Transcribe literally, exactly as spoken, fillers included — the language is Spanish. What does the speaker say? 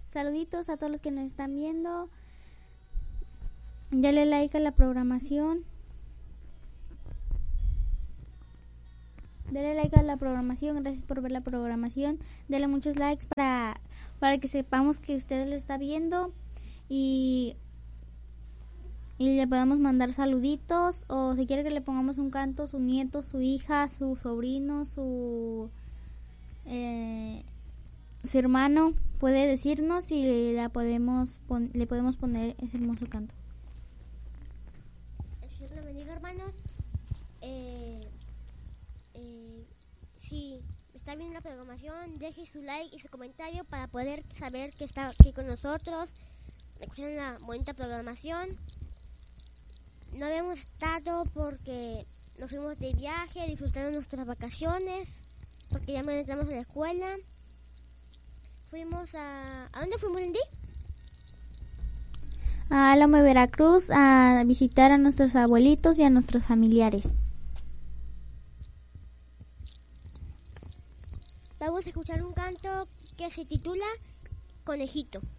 saluditos a todos los que nos están viendo. Dale like a la programación. Dale like a la programación. Gracias por ver la programación. Dale muchos likes para, para que sepamos que usted lo está viendo. Y, y le podamos mandar saluditos. O si quiere que le pongamos un canto, su nieto, su hija, su sobrino, su, eh, su hermano, puede decirnos y la podemos pon- le podemos poner ese hermoso canto. Dios los bendiga, hermanos. Eh, eh, si está viendo la programación, deje su like y su comentario para poder saber que está aquí con nosotros, escuchando la bonita programación. No habíamos estado porque nos fuimos de viaje, disfrutando nuestras vacaciones, porque ya me entramos a la escuela. Fuimos a... ¿A dónde fuimos, Lindy? A Álamo, Veracruz, a visitar a nuestros abuelitos y a nuestros familiares. Vamos a escuchar un canto que se titula Conejito.